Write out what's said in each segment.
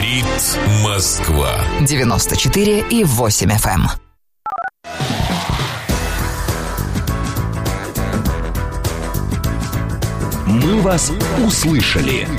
Говорит Москва. 94,8 FM. Мы вас услышали.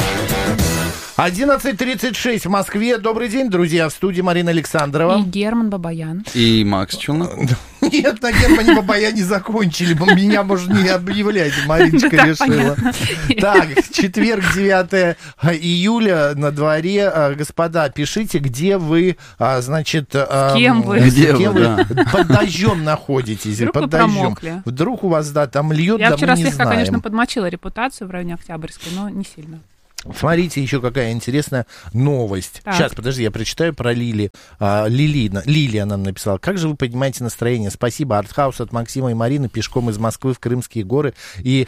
11:36 в Москве. Добрый день, друзья. В студии Марина Александрова. И Герман Бабаян. И Макс Челноков. Нет, на Германе Бабаяне закончили. Меня, может, не объявлять. Мариночка решила. Так, четверг, 9 июля на дворе. Господа, пишите, где вы, значит... С кем вы? Где вы, под дождем находитесь. Вдруг под вы дождем. промокли. Вдруг у вас, да, там льет, Я да вчера мы не слегка, знаем. конечно, подмочила репутацию в районе Октябрьской, но не сильно. Смотрите, еще какая интересная новость. Так. Сейчас, подожди, я прочитаю про Лили. Лилия нам написала. Как же вы поднимаете настроение? Спасибо. Артхаус от Максима и Марины пешком из Москвы в Крымские горы и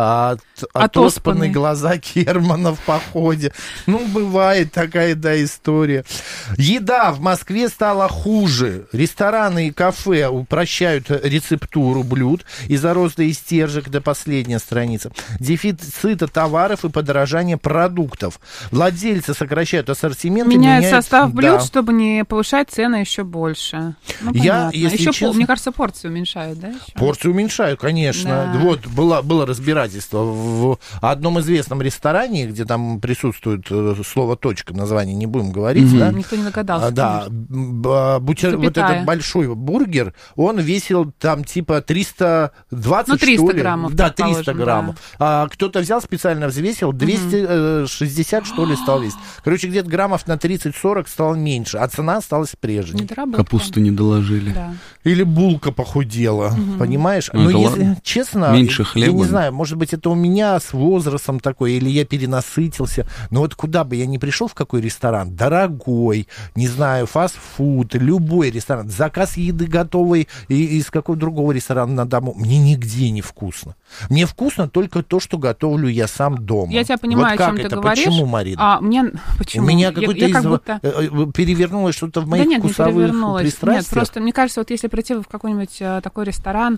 отоспанные глаза Германа в походе. Ну, бывает такая, да, история. Еда в Москве стала хуже. Рестораны и кафе упрощают рецептуру блюд из-за роста истержек, до последняя страница. Дефицита товаров и подорожание продуктов. Владельцы сокращают ассортимент. Меняют состав блюд, да, чтобы не повышать цены еще больше. Ну, Я, понятно. если Еще, честно, мне кажется, порции уменьшают, да? Еще? порции уменьшают, конечно. Да. Вот, было разбирательство в одном известном ресторане, где там присутствует слово «точка», название не будем говорить, да? Никто не догадался. Да, вот этот большой бургер, он весил там типа 320, Ну, 300 что ли? граммов, Да, 300 предположим, граммов. А кто-то взял, специально взвесил, 260, что ли, стал весить. Короче, где-то граммов на 30-40 стало меньше, а цена осталась прежней. Недоработка. Капусту не доложили. Да. Или булка похудела, понимаешь? Ну, Но это если ладно. честно, Меньше я хлеба. не знаю, может быть, это у меня с возрастом такое, или я перенасытился. Но вот куда бы я ни пришел, в какой ресторан, дорогой, не знаю, фастфуд, любой ресторан, заказ еды готовой из какого другого ресторана на дому, мне нигде не вкусно. Мне вкусно только то, что готовлю я сам дома. Я тебя понимаю, вот о как чем это? ты говоришь. Почему, Марина? Почему? У меня какое-то я как будто... перевернулось что-то в моих Да нет, не вкусовых перевернулось. пристрастиях. Нет, просто мне кажется, вот если прийти в какой-нибудь такой ресторан,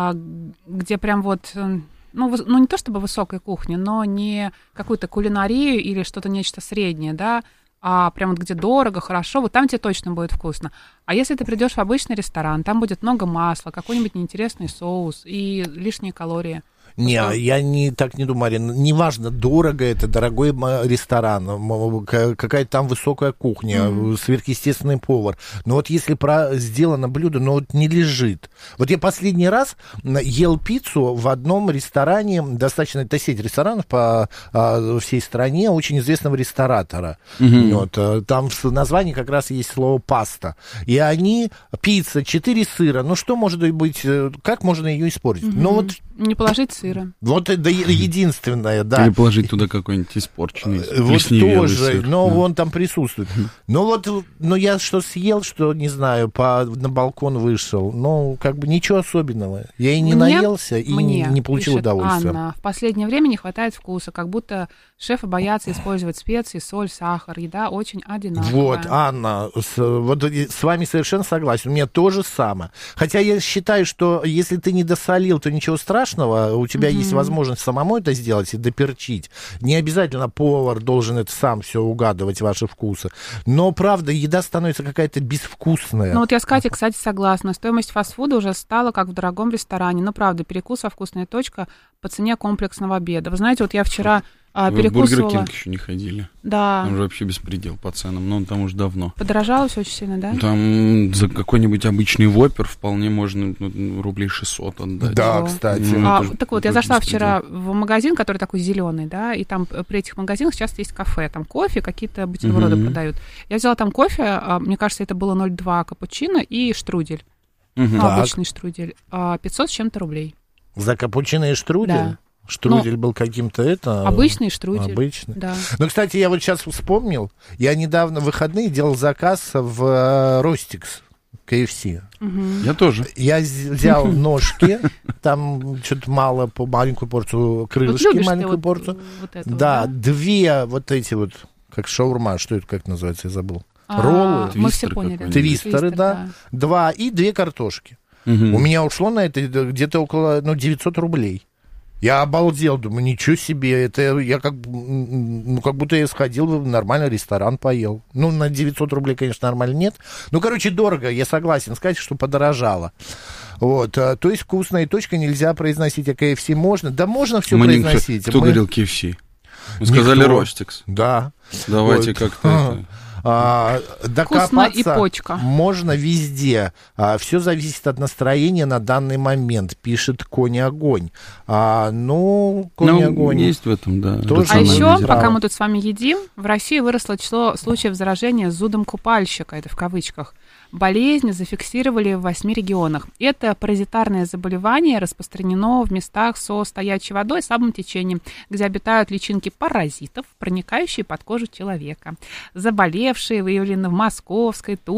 где прям вот, ну не то чтобы высокая кухня, но не какую-то кулинарию или что-то нечто среднее, да, а прям вот где дорого, хорошо, вот там тебе точно будет вкусно. А если ты придешь в обычный ресторан, там будет много масла, какой-нибудь неинтересный соус и лишние калории. Не, я так не думаю, Марина. Неважно, дорого это, дорогой ресторан, какая-то там высокая кухня, сверхъестественный повар. Но вот если сделано блюдо, но вот не лежит. Вот я последний раз ел пиццу в одном ресторане, достаточно, это сеть ресторанов по всей стране, очень известного ресторатора. Вот, там в названии как раз есть слово «паста». И они, пицца, 4 сыра, ну что может быть, как можно ее испортить? Ну вот... Не положить сыра. Вот это единственное, да. Или положить туда какой-нибудь испорченный, вот плесневелый тоже, сыр. но Да. он там присутствует. Но я что съел, что, не знаю, на балкон вышел, как бы ничего особенного. Я и не наелся, и не получил пишет удовольствия. Анна, в последнее время не хватает вкуса, как будто шефы боятся использовать специи, соль, сахар. Еда очень одинаковая. Вот, Анна, вот с вами совершенно согласен. У меня то же самое. Хотя я считаю, что если ты не досолил, то ничего страшного. У тебя есть возможность самому это сделать и доперчить. Не обязательно повар должен это сам все угадывать, ваши вкусы. Но, правда, еда становится какая-то безвкусная. Ну вот я с Катей, кстати, согласна. Стоимость фастфуда уже стала как в дорогом ресторане. Ну, правда, перекус во «Вкусная точка» по цене комплексного обеда. Вы знаете, вот я вчера Вы перекусывала... в Бургер Кинг еще не ходили? Да. Там же вообще беспредел по ценам, но он там уже давно. Подорожало все очень сильно, да? Там за какой-нибудь обычный воппер вполне можно рублей 600 отдать. Да, кстати. Так вот, я зашла вчера в магазин, который такой зеленый, да, и там при этих магазинах часто есть кафе, там кофе, какие-то бутерброды продают. Я взяла там кофе, мне кажется, это было 0,2 капучино и штрудель. Обычный штрудель. 500 с чем-то рублей. За капучино и штрудель? Да. Штрудель был каким-то Обычный штрудель. Обычный. Да. Ну, кстати, я вот сейчас вспомнил, я недавно в выходные делал заказ в Ростикс, KFC. Я тоже. Я взял ножки, там что-то мало, маленькую порцию, крылышки, маленькую порцию. Да, 2 вот эти вот, как шаурма, что это, как называется, я забыл. Роллы. Мы все поняли. Твистеры, да. 2 и 2 картошки. У меня ушло на это где-то около 900 рублей. Я обалдел, думаю, ничего себе, это я как будто я сходил в нормальный ресторан, поел. Ну, на 900 рублей, конечно, нормально нет. Ну, короче, дорого, я согласен сказать, что подорожало. Вот, то есть вкусная точка нельзя произносить, а KFC можно? Да можно все произносить. Кто говорил KFC? Мы сказали Ростикс. Да. Давайте вот. Как-то докопаться и почка. можно везде. Все зависит от настроения на данный момент, пишет Конь Огонь. Конь Огонь. Есть в этом, да. А еще, пока мы тут с вами едим, в России выросло число случаев заражения зудом купальщика, это в кавычках. Болезнь зафиксировали в 8 регионах. Это паразитарное заболевание распространено в местах со стоячей водой и слабым течением, где обитают личинки паразитов, проникающие под кожу человека. Заболевшие выявлены в Московской,